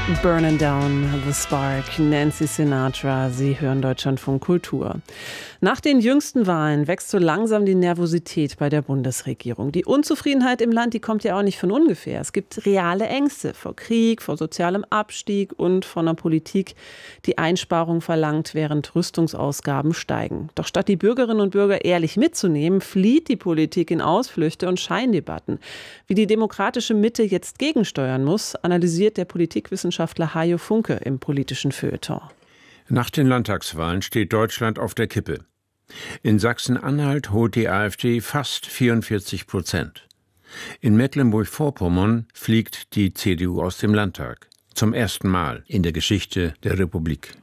Burning Down the Spark, Nancy Sinatra, Sie hören Deutschlandfunk Kultur. Nach den jüngsten Wahlen wächst so langsam die Nervosität bei der Bundesregierung. Die Unzufriedenheit im Land, die kommt ja auch nicht von ungefähr. Es gibt reale Ängste vor Krieg, vor sozialem Abstieg und von einer Politik, die Einsparungen verlangt, während Rüstungsausgaben steigen. Doch statt die Bürgerinnen und Bürger ehrlich mitzunehmen, flieht die Politik in Ausflüchte und Scheindebatten. Wie die demokratische Mitte jetzt gegensteuern muss, analysiert der Politikwissenschaftler Hajo Funke im politischen Feuilleton. Nach den Landtagswahlen steht Deutschland auf der Kippe. In Sachsen-Anhalt holt die AfD fast 44%. In Mecklenburg-Vorpommern fliegt die CDU aus dem Landtag. Zum ersten Mal in der Geschichte der Republik.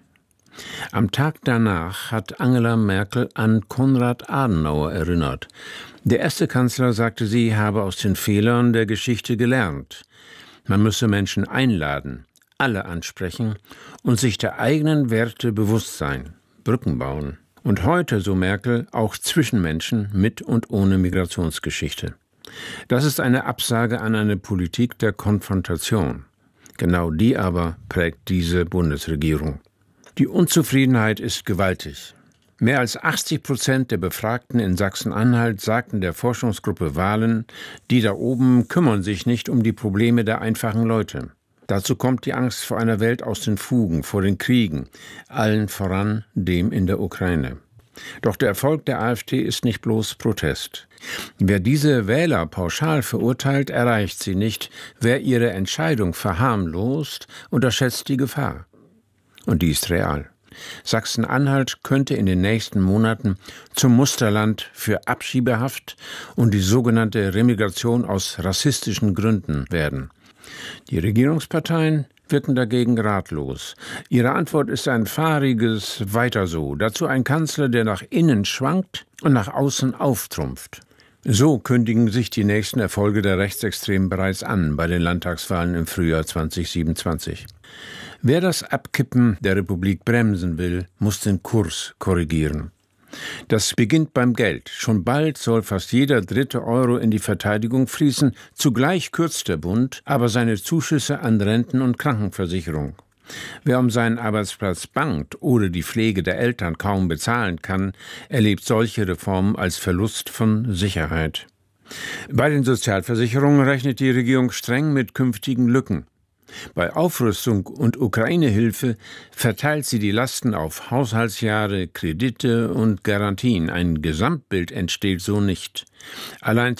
Am Tag danach hat Angela Merkel an Konrad Adenauer erinnert. Der erste Kanzler sagte, sie habe aus den Fehlern der Geschichte gelernt. Man müsse Menschen einladen, alle ansprechen und sich der eigenen Werte bewusst sein, Brücken bauen. Und heute, so Merkel, auch zwischen Menschen mit und ohne Migrationsgeschichte. Das ist eine Absage an eine Politik der Konfrontation. Genau die aber prägt diese Bundesregierung. Die Unzufriedenheit ist gewaltig. Mehr als 80% der Befragten in Sachsen-Anhalt sagten der Forschungsgruppe Wahlen, die da oben kümmern sich nicht um die Probleme der einfachen Leute. Dazu kommt die Angst vor einer Welt aus den Fugen, vor den Kriegen, allen voran dem in der Ukraine. Doch der Erfolg der AfD ist nicht bloß Protest. Wer diese Wähler pauschal verurteilt, erreicht sie nicht. Wer ihre Entscheidung verharmlost, unterschätzt die Gefahr. Und die ist real. Sachsen-Anhalt könnte in den nächsten Monaten zum Musterland für Abschiebehaft und die sogenannte Remigration aus rassistischen Gründen werden. Die Regierungsparteien wirken dagegen ratlos. Ihre Antwort ist ein fahriges Weiter so. Dazu ein Kanzler, der nach innen schwankt und nach außen auftrumpft. So kündigen sich die nächsten Erfolge der Rechtsextremen bereits an bei den Landtagswahlen im Frühjahr 2027. Wer das Abkippen der Republik bremsen will, muss den Kurs korrigieren. Das beginnt beim Geld. Schon bald soll fast jeder dritte Euro in die Verteidigung fließen. Zugleich kürzt der Bund aber seine Zuschüsse an Renten- und Krankenversicherung. Wer um seinen Arbeitsplatz bangt oder die Pflege der Eltern kaum bezahlen kann, erlebt solche Reformen als Verlust von Sicherheit. Bei den Sozialversicherungen rechnet die Regierung streng mit künftigen Lücken. Bei Aufrüstung und Ukraine-Hilfe verteilt sie die Lasten auf Haushaltsjahre, Kredite und Garantien. Ein Gesamtbild entsteht so nicht. Allein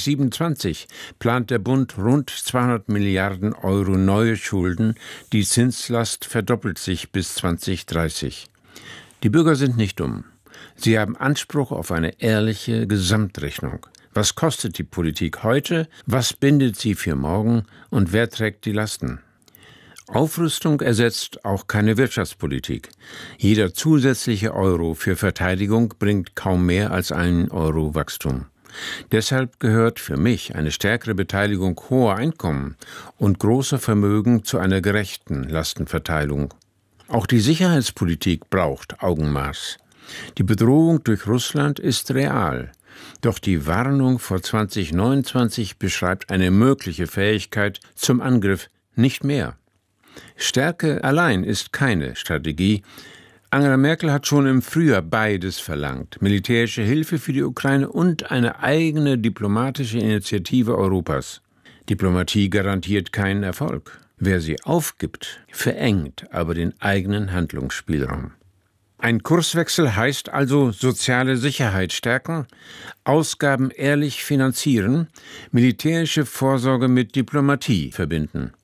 2027 plant der Bund rund 200 Milliarden Euro neue Schulden. Die Zinslast verdoppelt sich bis 2030. Die Bürger sind nicht dumm. Sie haben Anspruch auf eine ehrliche Gesamtrechnung. Was kostet die Politik heute? Was bindet sie für morgen? Und wer trägt die Lasten? Aufrüstung ersetzt auch keine Wirtschaftspolitik. Jeder zusätzliche Euro für Verteidigung bringt kaum mehr als 1 Euro Wachstum. Deshalb gehört für mich eine stärkere Beteiligung hoher Einkommen und großer Vermögen zu einer gerechten Lastenverteilung. Auch die Sicherheitspolitik braucht Augenmaß. Die Bedrohung durch Russland ist real. Doch die Warnung vor 2029 beschreibt eine mögliche Fähigkeit zum Angriff, nicht mehr. Stärke allein ist keine Strategie. Angela Merkel hat schon im Frühjahr beides verlangt: militärische Hilfe für die Ukraine und eine eigene diplomatische Initiative Europas. Diplomatie garantiert keinen Erfolg. Wer sie aufgibt, verengt aber den eigenen Handlungsspielraum. Ein Kurswechsel heißt also soziale Sicherheit stärken, Ausgaben ehrlich finanzieren, militärische Vorsorge mit Diplomatie verbinden.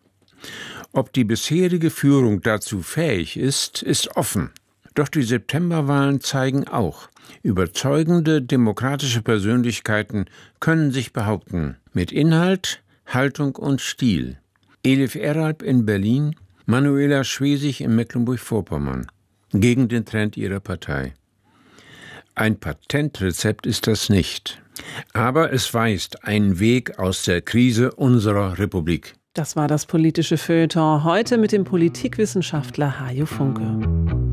Ob die bisherige Führung dazu fähig ist, ist offen. Doch die Septemberwahlen zeigen auch, überzeugende demokratische Persönlichkeiten können sich behaupten, mit Inhalt, Haltung und Stil. Elif Eralp in Berlin, Manuela Schwesig in Mecklenburg-Vorpommern. Gegen den Trend ihrer Partei. Ein Patentrezept ist das nicht. Aber es weist einen Weg aus der Krise unserer Republik. Das war das politische Feuilleton heute mit dem Politikwissenschaftler Hajo Funke.